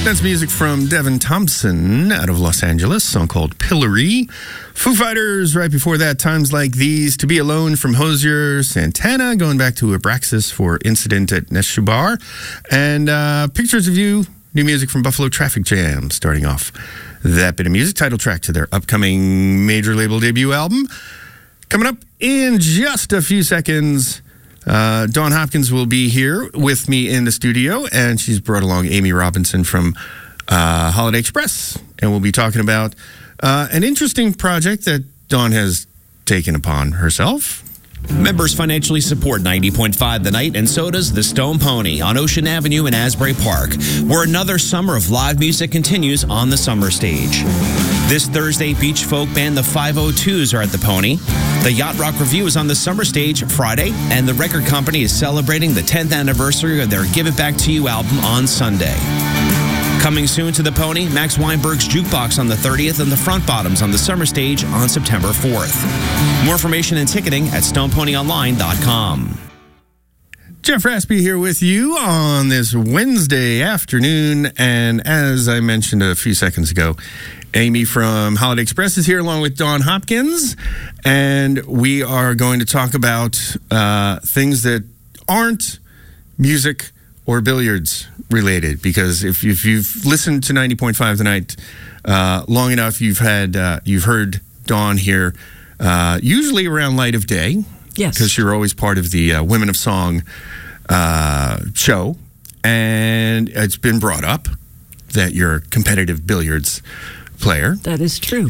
That's music from Devin Thompson out of Los Angeles, a song called Pillory. Foo Fighters, right before that, Times Like These, To Be Alone from Hozier, Santana, going back to Abraxas for Incident at Neshubar, and Pictures of You, new music from Buffalo Traffic Jam, starting off that bit of music, title track to their upcoming major label debut album. Coming up in just a few seconds, Dawn Hopkins will be here with me in the studio, and she's brought along Amy Robinson from Holiday Express, and we'll be talking about an interesting project that Dawn has taken upon herself. Members financially support 90.5 The Night, and so does the Stone Pony on Ocean Avenue in Asbury Park, where another summer of live music continues on the summer stage. This Thursday, beach folk band The 502s are at the Pony. The Yacht Rock Review is on the summer stage Friday, and the record company is celebrating the 10th anniversary of their Give It Back to You album on Sunday. Coming soon to the Pony, Max Weinberg's Jukebox on the 30th and the Front Bottoms on the summer stage on September 4th. More information and ticketing at stoneponyonline.com. Jeff Raspy here with you on this Wednesday afternoon, and as I mentioned a few seconds ago, Amy from Holiday Express is here along with Dawn Hopkins, and we are going to talk about things that aren't music or billiards related, because if you've listened to 90.5 The Night long enough, you've heard Dawn here usually around light of day. Yes, because you're always part of the Women of Song show, and it's been brought up that you're a competitive billiards player. That is true.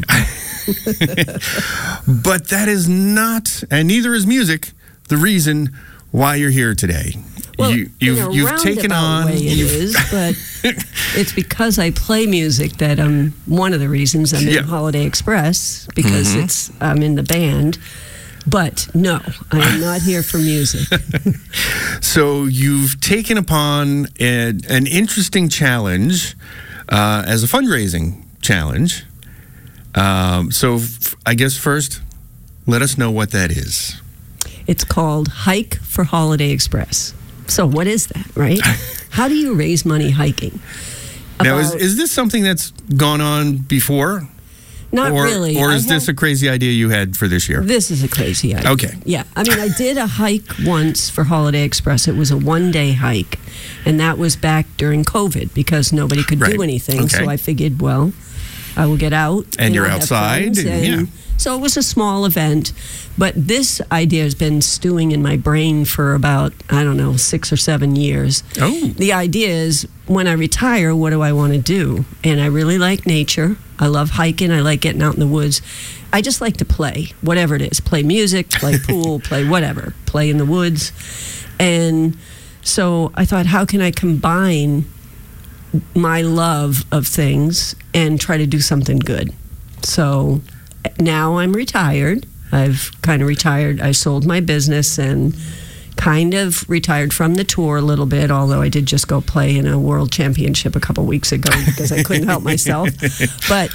But that is not, and neither is music, the reason why you're here today. Well, you've taken on. Way it is, but it's because I play music that one of the reasons I'm in Holiday Express, because I'm in the band. But no, I am not here for music. So you've taken upon an interesting challenge as a fundraising challenge. So I guess first, let us know what that is. It's called Hike for Holiday Express. So what is that, right? How do you raise money hiking? Now, is this something that's gone on before? Not really. Or is this a crazy idea you had for this year? This is a crazy idea. Okay. Yeah. I mean, I did a hike once for Holiday Express. It was a one-day hike, and that was back during COVID because nobody could do anything. Okay. So I figured, well, I will get out. And you're outside. So it was a small event, but this idea has been stewing in my brain for about, 6 or 7 years. Oh. The idea is, when I retire, what do I want to do? And I really like nature. I love hiking. I like getting out in the woods. I just like to play, whatever it is. Play music, play pool, play whatever. Play in the woods. And so I thought, how can I combine my love of things and try to do something good? So now I'm retired. I've kind of retired. I sold my business and kind of retired from the tour a little bit, although I did just go play in a world championship a couple weeks ago because I couldn't help myself. But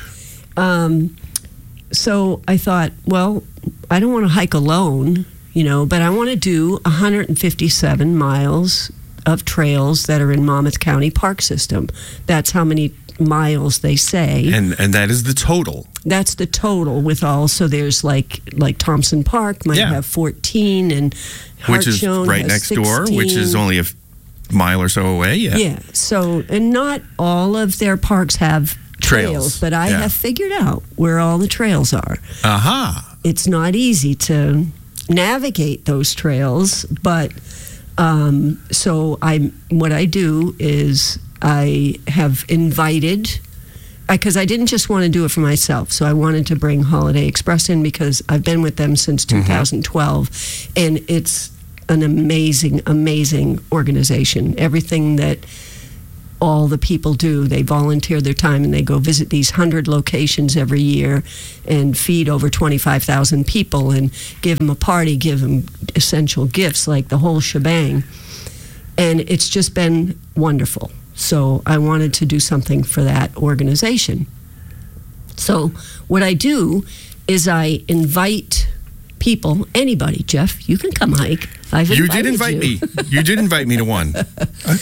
so I thought, well, I don't want to hike alone, but I want to do 157 miles of trails that are in Monmouth County Park System. That's how many miles they say. And that is the total. That's the total with all. So there's like Thompson Park might have 14, and Hartshorn, which is right next 16. door, which is only a mile or so away. Yeah. So, and not all of their parks have trails, but I have figured out where all the trails are. Aha. It's not easy to navigate those trails, but so what I do is I have invited, because I didn't just want to do it for myself, so I wanted to bring Holiday Express in because I've been with them since 2012, and it's an amazing, amazing organization. Everything that all the people do, they volunteer their time and they go visit these 100 locations every year and feed over 25,000 people and give them a party, give them essential gifts, like the whole shebang. And it's just been wonderful. So I wanted to do something for that organization. So what I do is I invite people, anybody, Jeff, you can come hike. You did invite me to one.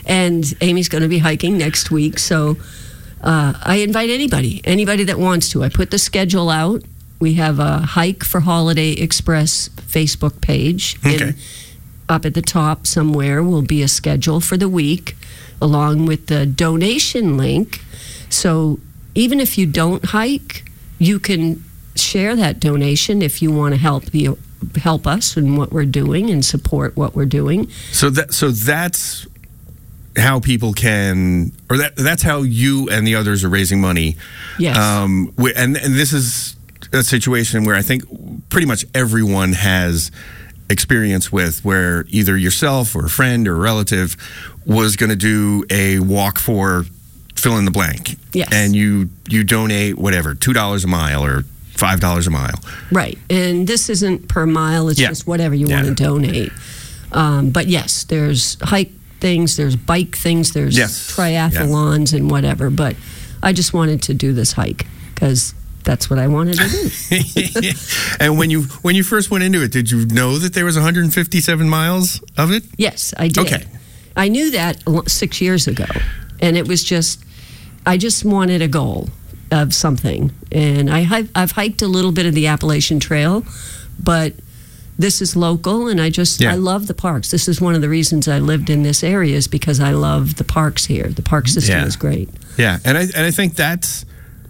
And Amy's going to be hiking next week. So I invite anybody that wants to. I put the schedule out. We have a Hike for Holiday Express Facebook page. Okay. And up at the top somewhere will be a schedule for the week, along with the donation link. So even if you don't hike, you can share that donation if you want to help us in what we're doing and support what we're doing. So that's how people can, or that's how you and the others are raising money. Yes. And this is a situation where I think pretty much everyone has experience with, where either yourself or a friend or a relative was going to do a walk for fill in the blank. Yes. And you donate whatever, $2 a mile or $5 a mile. Right. And this isn't per mile. It's just whatever you want to donate. But yes, there's hike things, there's bike things, there's triathlons and whatever. But I just wanted to do this hike because that's what I wanted to do. And when you first went into it, did you know that there was 157 miles of it? Yes, I did. Okay. I knew that 6 years ago. And it was just, I just wanted a goal of something. And I've hiked a little bit of the Appalachian Trail, but this is local, and I love the parks. This is one of the reasons I lived in this area, is because I love the parks here. The park system is great. Yeah, and I think that's,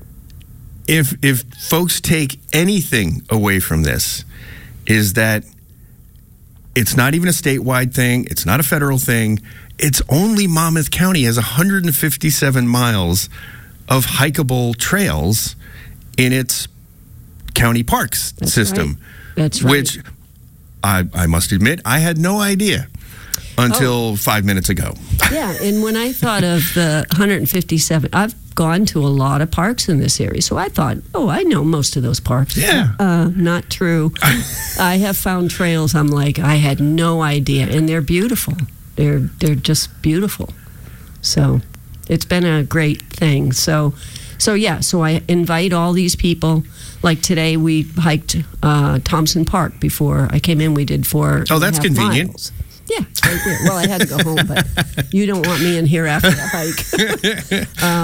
if folks take anything away from this, is that it's not even a statewide thing. It's not a federal thing. It's only Monmouth County has 157 miles of hikeable trails in its county parks system. Right. That's right. Which I must admit, I had no idea until 5 minutes ago. Yeah, and when I thought of the 157, I've gone to a lot of parks in this area, so I thought, I know most of those parks. Yeah. Not true. I have found trails I'm like, I had no idea, and they're beautiful. They're just beautiful. So it's been a great thing. So I invite all these people. Like today, we hiked Thompson Park before I came in. We did 4. Oh, that's convenient. Miles. Yeah, it's right there. Well, I had to go home, but you don't want me in here after the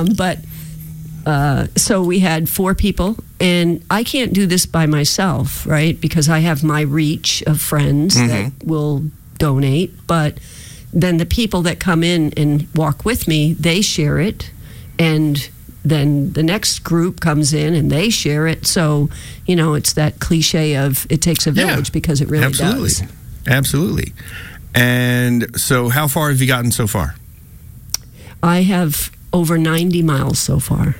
hike. So we had 4 people, and I can't do this by myself, right? Because I have my reach of friends that will donate, but then the people that come in and walk with me, they share it, and then the next group comes in and they share it. So, it's that cliche of it takes a village, because it really does. Absolutely. And so how far have you gotten so far? I have over 90 miles so far.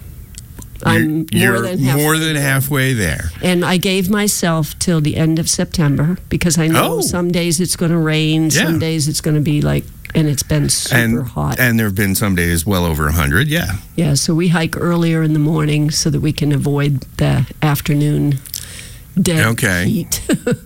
You're more than halfway there. And I gave myself till the end of September, because I know some days it's going to rain, some days it's going to be and it's been super hot. And there have been some days well over 100, yeah. Yeah, so we hike earlier in the morning so that we can avoid the afternoon dead heat.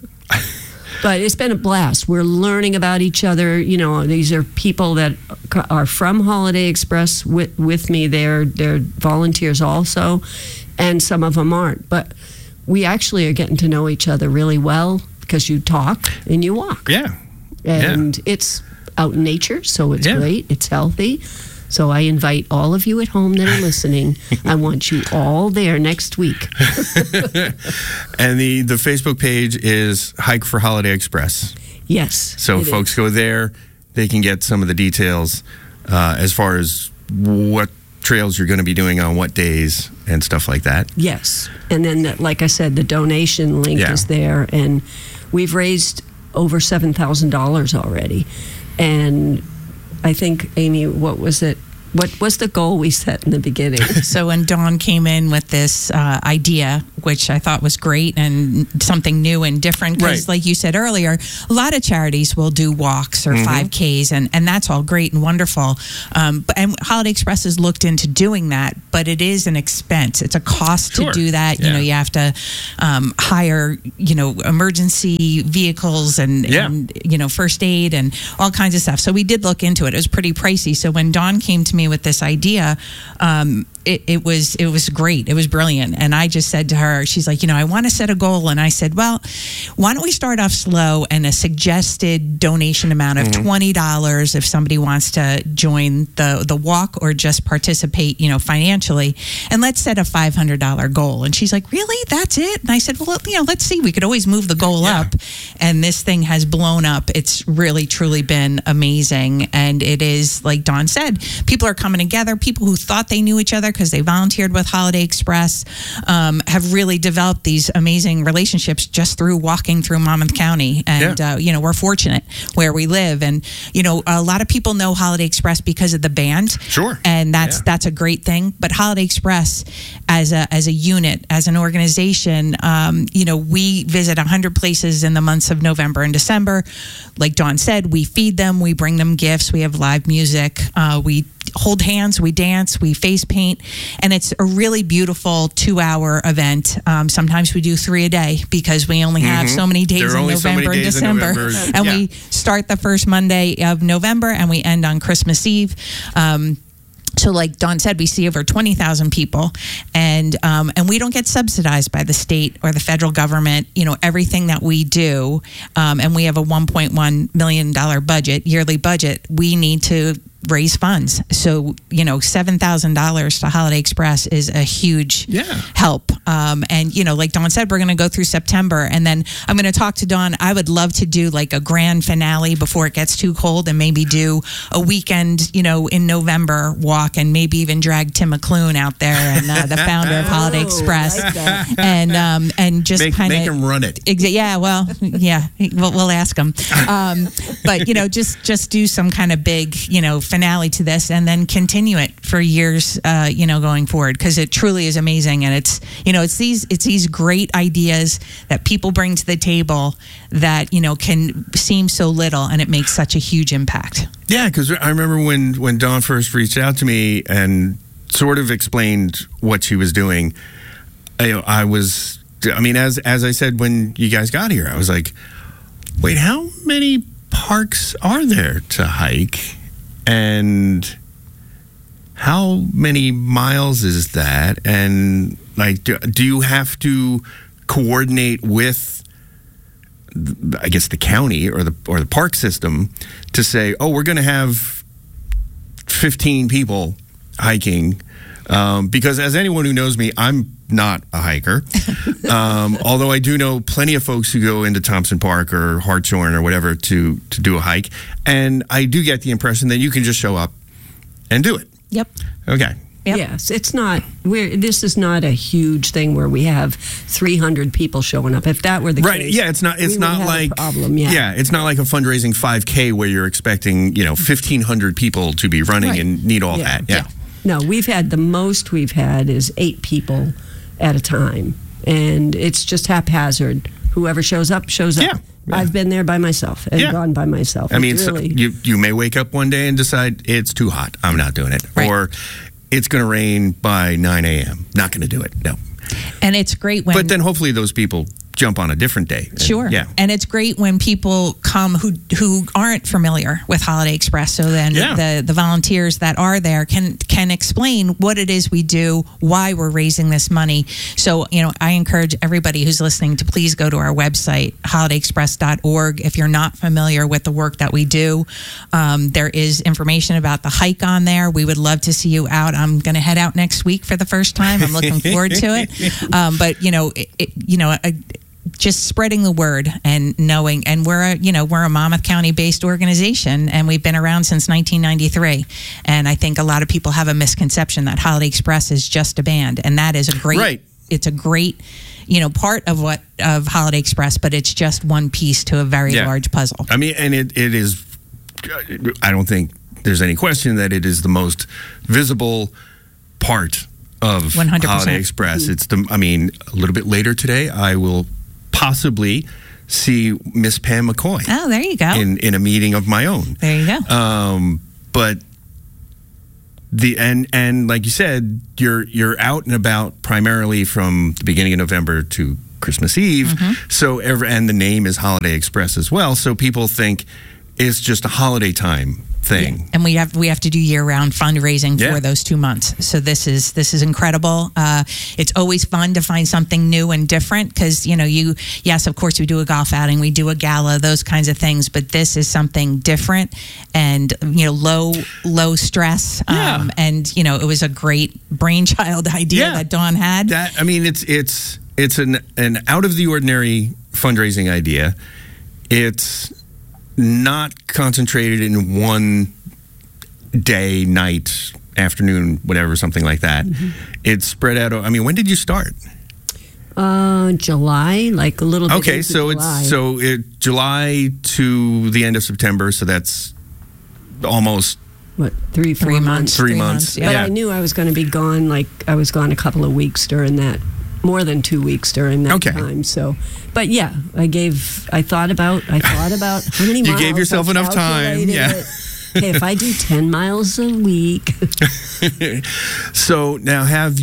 But it's been a blast. We're learning about each other. These are people that are from Holiday Express with me. They're volunteers also, and some of them aren't. But we actually are getting to know each other really well, because you talk and you walk. Yeah. And it's out in nature, so it's great. It's healthy. So I invite all of you at home that are listening. I want you all there next week. And the Facebook page is Hike for Holiday Express. Yes. So folks go there. They can get some of the details as far as what trails you're going to be doing on what days and stuff like that. Yes. And then, like I said, the donation link is there. And we've raised over $7,000 already. And I think, Amy, what was it? What was the goal we set in the beginning? So when Dawn came in with this idea, which I thought was great and something new and different, because like you said earlier, a lot of charities will do walks or 5Ks, and that's all great and wonderful. And Holiday Express has looked into doing that, but it is an expense. It's a cost to do that. Yeah. You have to hire, emergency vehicles and first aid and all kinds of stuff. So we did look into it. It was pretty pricey. So when Dawn came to me with this idea, it was great. It was brilliant. And I just said to her, she's like, I want to set a goal. And I said, well, why don't we start off slow and a suggested donation amount of $20 if somebody wants to join the walk or just participate, financially. And let's set a $500 goal. And she's like, really? That's it? And I said, well, let's see. We could always move the goal up. And this thing has blown up. It's really, truly been amazing. And it is, like Dawn said, people are coming together. People who thought they knew each other because they volunteered with Holiday Express have really developed these amazing relationships just through walking through Monmouth County. And, we're fortunate where we live. And, a lot of people know Holiday Express because of the band. Sure. And that's a great thing. But Holiday Express as a unit, as an organization, we visit 100 places in the months of November and December. Like Dawn said, we feed them, we bring them gifts, we have live music, we hold hands, we dance, we face paint, and it's a really beautiful 2-hour event. Sometimes we do 3 a day because we only have so many days in November and December. And we start the first Monday of November and we end on Christmas Eve. So like Dawn said, we see over 20,000 people, and we don't get subsidized by the state or the federal government. Everything that we do, and we have a $1.1 million yearly budget. We need to raise funds. So, $7,000 to Holiday Express is a huge help. And, like Dawn said, we're going to go through September, and then I'm going to talk to Dawn. I would love to do like a grand finale before it gets too cold, and maybe do a weekend, in November walk, and maybe even drag Tim McClune out there, and the founder of Holiday Express, like and just kind of make him run it. We'll ask him. But just do some kind of big, finale to this, and then continue it for years, going forward, because it truly is amazing. And it's these great ideas that people bring to the table that can seem so little, and it makes such a huge impact. Yeah, because I remember when Dawn first reached out to me and sort of explained what she was doing. As I said when you guys got here, I was like, wait, how many parks are there to hike? And how many miles is that? And like, do you have to coordinate with, I guess, the county or the park system to say, oh, we're going to have 15 people hiking? Because as anyone who knows me, I'm not a hiker. Although I do know plenty of folks who go into Thompson Park or Hartshorn or whatever to do a hike. And I do get the impression that you can just show up and do it. Yep. Okay. Yep. Yes, it's not. This is not a huge thing where we have 300 people showing up. If that were the right, case, yeah, it's not. It's not like a problem. Yeah, it's not like a fundraising 5K where you're expecting 1,500 people to be running and need all that. Yeah. No, the most we've had is 8 people at a time, and it's just haphazard. Whoever shows up, shows up. Yeah. I've been there by myself and gone by myself. I mean, really, you may wake up one day and decide it's too hot. I'm not doing it. Right. Or it's going to rain by 9 a.m. Not going to do it. No. And it's great when... But then hopefully those people jump on a different day. Sure. Yeah. And it's great when people come who aren't familiar with Holiday Express. So then the volunteers that are there can explain what it is we do, why we're raising this money. So, I encourage everybody who's listening to please go to our website, holidayexpress.org. If you're not familiar with the work that we do, there is information about the hike on there. We would love to see you out. I'm going to head out next week for the first time. I'm looking forward to it. But, just spreading the word and knowing, and we're a Monmouth County based organization, and we've been around since 1993. And I think a lot of people have a misconception that Holiday Express is just a band, and that is a great, right. It's a great, part of Holiday Express, but it's just one piece to a very large puzzle. I mean, and it is, I don't think there's any question that it is the most visible part of 100%. Holiday Express. It's a little bit later today, I will possibly see Miss Pam McCoy. Oh, there you go. In a meeting of my own. There you go. But and like you said, you're out and about primarily from the beginning of November to Christmas Eve. Mm-hmm. So and the name is Holiday Express as well. So people think it's just a holiday time thing. Yeah. And we have to do year-round fundraising for those 2 months. So this is incredible. It's always fun to find something new and different because yes, of course we do a golf outing, we do a gala, those kinds of things, but this is something different and low stress. And it was a great brainchild idea that Dawn had. It's an out of the ordinary fundraising idea. It's not concentrated in one day, night, afternoon, whatever, something like that. Mm-hmm. It's spread out. When did you start? July, like a little bit. Okay, so July. it's July to the end of September. So that's almost 3 months. 3 months. But I knew I was going to be gone. Like I was gone a couple of weeks during that. More than 2 weeks during that time. So, but yeah, I thought about how many miles. You gave yourself enough time. Yeah. Okay, if I do 10 miles a week. So now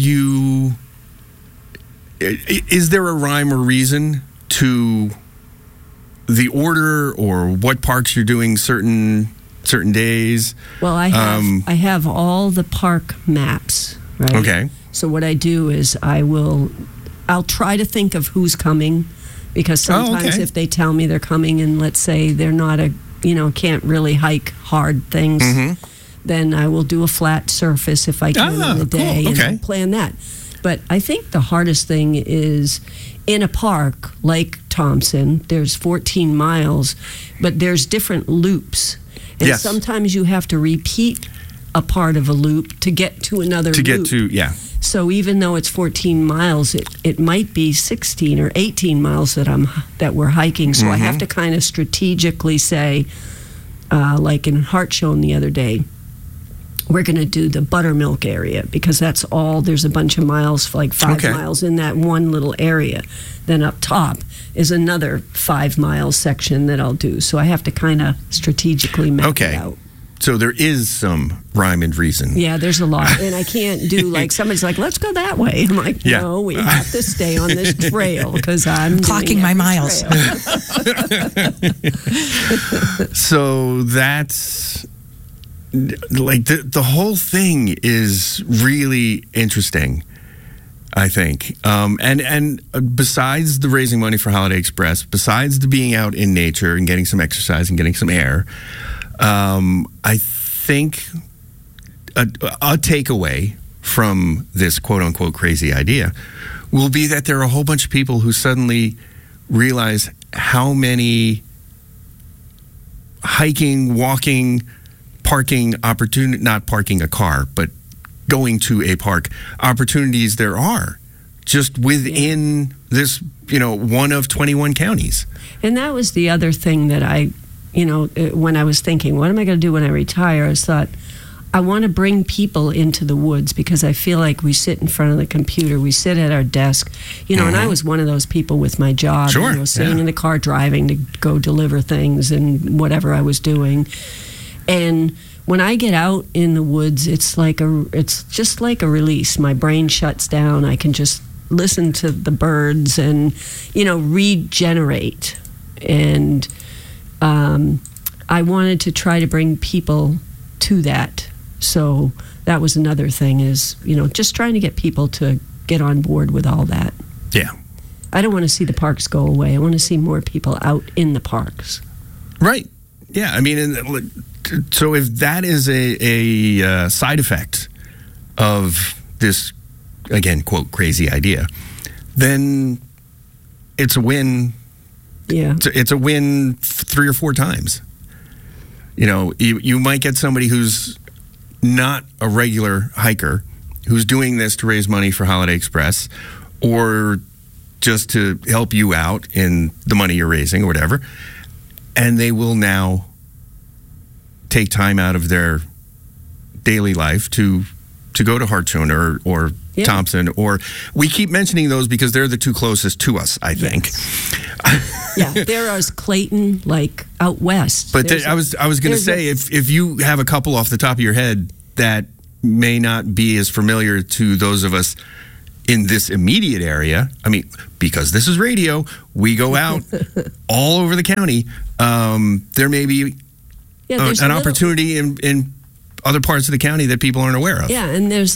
is there a rhyme or reason to the order or what parks you're doing certain days? Well, I have all the park maps, right? Okay. So what I do is I'll try to think of who's coming because sometimes if they tell me they're coming and let's say they're not can't really hike hard things, then I will do a flat surface if I can in the day and I'll plan that. But I think the hardest thing is in a park like Thompson, there's 14 miles, but there's different loops. And sometimes you have to repeat a part of a loop to get to another loop. So even though it's 14 miles, it might be 16 or 18 miles that we're hiking. So I have to kind of strategically say, like in Hartshorn the other day, we're going to do the buttermilk area because that's all. There's a bunch of miles, like 5 miles in that one little area. Then up top is another 5 mile section that I'll do. So I have to kind of strategically map it out. So there is some rhyme and reason. Yeah, there's a lot. And I can't do like somebody's like, let's go that way. I'm like, no, we have to stay on this trail because I'm clocking my miles. So that's like the whole thing is really interesting, I think. And besides the raising money for Holiday Express, besides the being out in nature and getting some exercise and getting some air, I think a takeaway from this quote-unquote crazy idea will be that there are a whole bunch of people who suddenly realize how many hiking, walking, parking opportunity, not parking a car, but going to a park opportunities there are just within this, one of 21 counties. And that was the other thing that when I was thinking, what am I going to do when I retire? I thought, I want to bring people into the woods because I feel like we sit in front of the computer, we sit at our desk, and I was one of those people with my job, sitting in the car driving to go deliver things and whatever I was doing. And when I get out in the woods, it's just like a release. My brain shuts down. I can just listen to the birds and, regenerate. And I wanted to try to bring people to that. So that was another thing is, just trying to get people to get on board with all that. Yeah. I don't want to see the parks go away. I want to see more people out in the parks. Right. Yeah. So if that is a side effect of this, again, quote, crazy idea, then it's a win. Yeah. It's a win 3 or 4 times. You might get somebody who's not a regular hiker who's doing this to raise money for Holiday Express or just to help you out in the money you're raising or whatever, and they will now take time out of their daily life to go to Hartshorn or Thompson, or we keep mentioning those because they're the 2 closest to us, I think. Yeah, there is Clayton, like out west. But I was going to say, if you have a couple off the top of your head that may not be as familiar to those of us in this immediate area, because this is radio, we go out all over the county. There may be Yeah, there's an opportunity in other parts of the county that people aren't aware of. Yeah, and there's